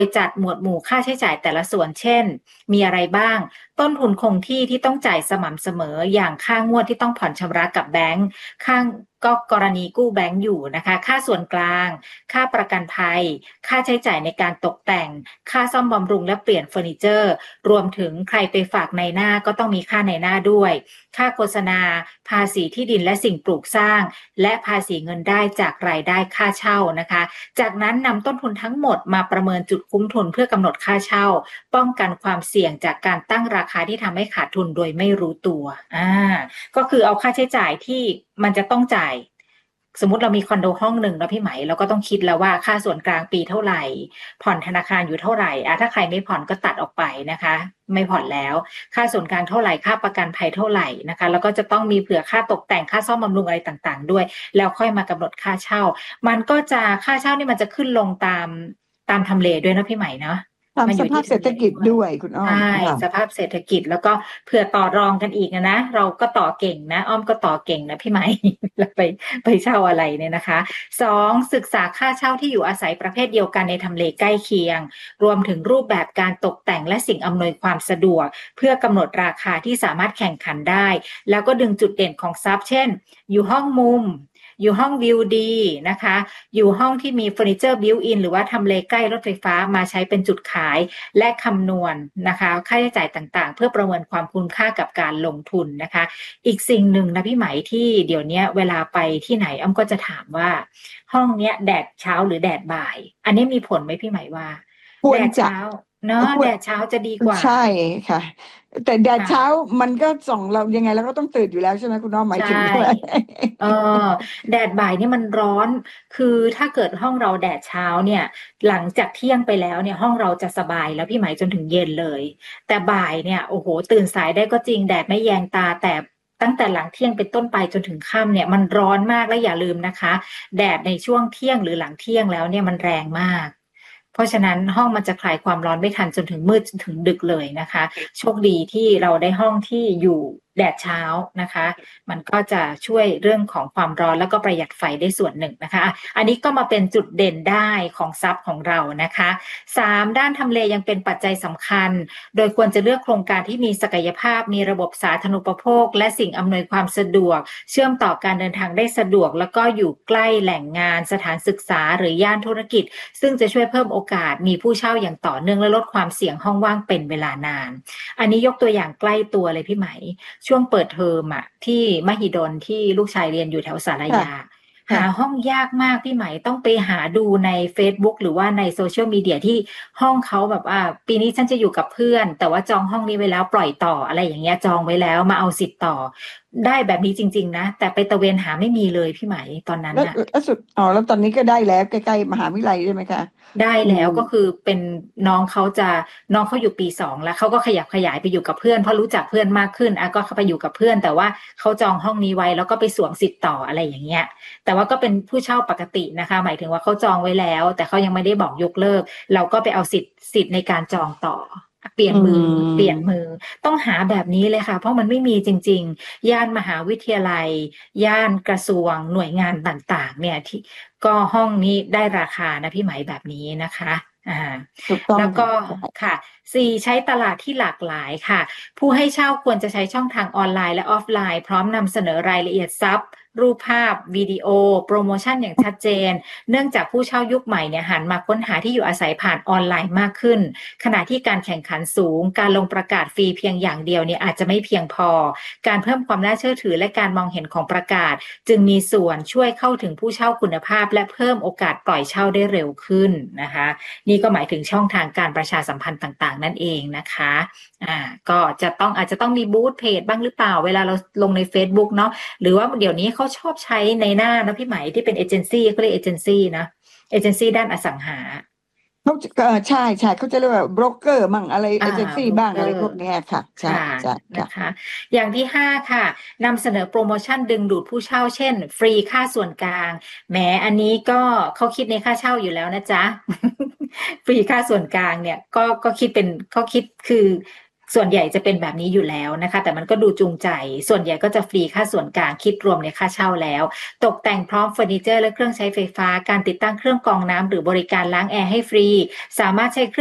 จัดหมวดหมู่ค่าใช้จ่ายแต่ละส่วนเช่นมีอะไรบ้างต้นทุนคงที่ที่ต้องจ่ายสม่ำเสมออย่างค่างวดที่ต้องผ่อนชำระกับแบงก์ค่าก็กรณีกู้แบงก์อยู่นะคะค่าส่วนกลางค่าประกันภัยค่าใช้จ่ายในการตกแต่งค่าซ่อมบำรุงและเปลี่ยนเฟอร์นิเจอร์รวมถึงใครไปฝากในหน้าก็ต้องมีค่าในหน้าด้วยค่าโฆษณาภาษีที่ดินและสิ่งปลูกสร้างและภาษีเงินได้จากรายได้ค่าเช่านะคะจากนั้นนำต้นทุนทั้งหมดมาประเมินจุดคุ้มทุนเพื่อกำหนดค่าเช่าป้องกันความเสี่ยงจากการตั้งราคาที่ทำให้ขาดทุนโดยไม่รู้ตัวก็คือเอาค่าใช้จ่ายที่มันจะต้องจ่ายสมมุติเรามีคอนโดห้องหนึ่งแล้วพี่ไหมเราก็ต้องคิดแล้วว่าค่าส่วนกลางปีเท่าไหร่ผ่อนธนาคารอยู่เท่าไหร่ถ้าใครไม่ผ่อนก็ตัดออกไปนะคะไม่ผ่อนแล้วค่าส่วนกลางเท่าไหร่ค่าประกันภัยเท่าไหร่นะคะแล้วก็จะต้องมีเผื่อค่าตกแต่งค่าซ่อมบำรุงอะไรต่างๆด้วยแล้วค่อยมากำหนดค่าเช่ามันก็จะค่าเช่านี่มันจะขึ้นลงตามทำเลด้วยนะพี่ไหมเนาะตามสภาพเศรษฐกิจด้วยคุณอ้อมใช่สภาพเศรษฐกิจแล้วก็เผื่อต่อรองกันอีกนะเราก็ต่อเก่งนะอ้อมก็ต่อเก่งนะพี่ไหมแล้วไปเช่าอะไรเนี่ยนะคะ2ศึกษาค่าเช่าที่อยู่อาศัยประเภทเดียวกันในทำเลใกล้เคียงรวมถึงรูปแบบการตกแต่งและสิ่งอำนวยความสะดวกเพื่อกำหนดราคาที่สามารถแข่งขันได้แล้วก็ดึงจุดเด่นของทรัพย์เช่นอยู่ห้องมุมอยู่ห้องวิวดีนะคะอยู่ห้องที่มีเฟอร์นิเจอร์บิวอินหรือว่าทำเลใกล้รถไฟฟ้ามาใช้เป็นจุดขายและคำนวณนะคะค่าใช้จ่ายต่างๆเพื่อประเมินความคุ้มค่ากับการลงทุนนะคะอีกสิ่งหนึ่งนะพี่ไหมที่เดี๋ยวนี้เวลาไปที่ไหนอ้อมก็จะถามว่าห้องเนี้ยแดดเช้าหรือแดดบ่ายอันนี้มีผลไหมพี่ไหมว่าควรจะแดดเช้าเนาะควรแดดเช้าจะดีกว่าใช่ค่ะแต่แดดเช้าค่ะมันก็ส่องเรายังไงเราก็ต้องตื่นอยู่แล้วใช่ไหมคุณอ้อมหมายใช่ถึงด้วยเออแดดบ่ายเนี่ยมันร้อนคือถ้าเกิดห้องเราแดดเช้าเนี่ยหลังจากเที่ยงไปแล้วเนี่ยห้องเราจะสบายแล้วพี่ไหมจนถึงเย็นเลยแต่บ่ายเนี่ยโอ้โหตื่นสายได้ก็จริงแดดไม่แยงตาแต่ตั้งแต่หลังเที่ยงเป็นต้นไปจนถึงค่ำเนี่ยมันร้อนมากและอย่าลืมนะคะแดดในช่วงเที่ยงหรือหลังเที่ยงแล้วเนี่ยมันแรงมากเพราะฉะนั้นห้องมันจะคลายความร้อนไม่ทันจนถึงมืดจนถึงดึกเลยนะคะโชคดีที่เราได้ห้องที่อยู่แดดเช้านะคะมันก็จะช่วยเรื่องของความร้อนแล้วก็ประหยัดไฟได้ส่วนหนึ่งนะคะอันนี้ก็มาเป็นจุดเด่นได้ของทรัพย์ของเรานะคะ3ด้านทำเลยังเป็นปัจจัยสำคัญโดยควรจะเลือกโครงการที่มีศักยภาพมีระบบสาธารณูปโภคและสิ่งอำนวยความสะดวกเชื่อมต่อการเดินทางได้สะดวกแล้วก็อยู่ใกล้แหล่งงานสถานศึกษาหรือย่านธุรกิจซึ่งจะช่วยเพิ่มโอกาสมีผู้เช่าอย่างต่อเนื่องและลดความเสี่ยงห้องว่างเป็นเวลานานอันนี้ยกตัวอย่างใกล้ตัวเลยพี่ไหม ช่วงเปิดเทอมที่มหิดลที่ลูกชายเรียนอยู่แถวสารค่ะยาหาค่ะห้องยากมากพี่ไหมต้องไปหาดูใน Facebook หรือว่าในโซเชียลมีเดียที่ห้องเขาแบบว่าปีนี้ฉันจะอยู่กับเพื่อนแต่ว่าจองห้องนี้ไว้แล้วปล่อยต่ออะไรอย่างเงี้ยจองไว้แล้วมาเอาสิทธิ์ต่อได้แบบนี้จริงๆนะแต่ไปตะเวนหาไม่มีเลยพี่ไหมตอนนั้นแล้วน่ะแล้วสุดแล้วตอนนี้ก็ได้แล้วใกล้ๆมหาวิทยาลัยใช่ไหมคะได้อืมแล้วก็คือเป็นน้องเขาจะน้องเขาอยู่ปี2แล้วเขาก็ขยับขยายไปอยู่กับเพื่อนเพราะรู้จักเพื่อนมากขึ้นก็เข้าไปอยู่กับเพื่อนแต่ว่าเขาจองห้องนี้ไว้แล้วก็ไปสวมสิทธิ์ต่ออะไรอย่างเงี้ยแต่ว่าก็เป็นผู้เช่าปกตินะคะหมายถึงว่าเขาจองไว้แล้วแต่เขายังไม่ได้บอกยกเลิกเราก็ไปเอาสิทธิ์ในการจองต่อเปลี่ยอืนมือเปลี่ยนมมือต้องหาแบบนี้เลยค่ะเพราะมันไม่มีจริงๆย่านมหาวิทยาลัยย่านกระทรวงหน่วยงานต่างๆเนี่ยที่ ก็ห้องนี้ได้ราคานะพี่ไหมแบบนี้นะคะอ่าถูกต้องแล้วก็ค่ะ4ใช้ตลาดที่หลากหลายค่ะผู้ให้เช่าควรจะใช้ช่องทางออนไลน์และออฟไลน์พร้อมนำเสนอรายละเอียดทรัพย์รูปภาพวิดีโอโปรโมชั่นอย่างชัดเจนเนื่องจากผู้เช่ายุคใหม่เนี่ยหันมาค้นหาที่อยู่อาศัยผ่านออนไลน์มากขึ้นขณะที่การแข่งขันสูงการลงประกาศฟรีเพียงอย่างเดียวเนี่ยอาจจะไม่เพียงพอการเพิ่มความน่าเชื่อถือและการมองเห็นของประกาศ จึงมีส่วนช่วยเข้าถึงผู้เช่าคุณภาพและเพิ่มโอกาสปล่อยเช่าได้เร็วขึ้นนะคะนี่ก็หมายถึงช่องทางการประชาสัมพันธ์ต่างๆนั่นเองนะคะก็อาจจะต้องมีบูธเพจบ้างหรือเปล่าเวลาเราลงใน Facebook เนาะหรือว่าเดี๋ยวนี้เขาชอบใช้ในหน้านะพี่ไหมที่เป็นเอเจนซี่เขาเรียกเอเจนซี่นะเอเจนซี่ด้านอสังหาเขาใช่ใช่เขาจะเรียกว่าโบรกเกอร์มั่งอะไรเอเจนซี่โบรกบ้างอะไรเกอร์พวกเนี้ยค่ะใช่ค่ะใช่ค่ะนะคะอย่างที่5ค่ะนำเสนอโปรโมชั่นดึงดูดผู้เช่าเช่นฟรีค่าส่วนกลางแหมอันนี้ก็เขาคิดในค่าเช่าอยู่แล้วนะจ๊ะฟรีค่าส่วนกลางเนี่ยก็คิดเป็นเขาคิดคือส่วนใหญ่จะเป็นแบบนี้อยู่แล้วนะคะแต่มันก็ดูจูงใจส่วนใหญ่ก็จะฟรีค่าส่วนกลางคิดรวมในค่าเช่าแล้วตกแต่งพร้อมเฟอร์นิเจอร์และเครื่องใช้ไฟฟ้าการติดตั้งเครื่องกรองน้ำหรือบริการล้างแอร์ให้ฟรีสามารถใช้เครื่อง